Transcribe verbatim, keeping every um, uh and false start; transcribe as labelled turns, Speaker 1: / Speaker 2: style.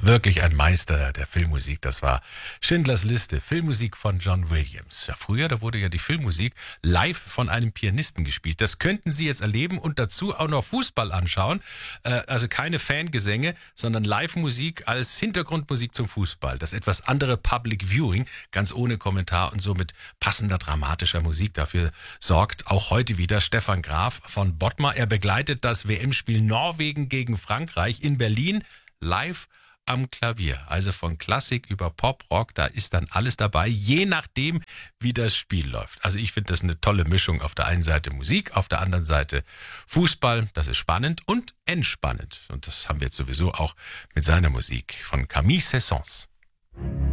Speaker 1: Wirklich ein Meister der Filmmusik. Das war Schindlers Liste, Filmmusik von John Williams. Ja, früher, da wurde ja die Filmmusik live von einem Pianisten gespielt. Das könnten Sie jetzt erleben und dazu auch noch Fußball anschauen. Äh, also keine Fangesänge, sondern Live-Musik als Hintergrundmusik zum Fußball. Das etwas andere Public Viewing, ganz ohne Kommentar und so mit passender dramatischer Musik. Dafür sorgt auch heute wieder Stefan Graf von Bottmar. Er begleitet das W M-Spiel Norwegen gegen Frankreich in Berlin live am Klavier. Also von Klassik über Pop, Rock, da ist dann alles dabei, je nachdem, wie das Spiel läuft. Also ich finde das eine tolle Mischung. Auf der einen Seite Musik, auf der anderen Seite Fußball. Das ist spannend und entspannend. Und das haben wir jetzt sowieso auch mit seiner Musik von Camille Saint-Saëns.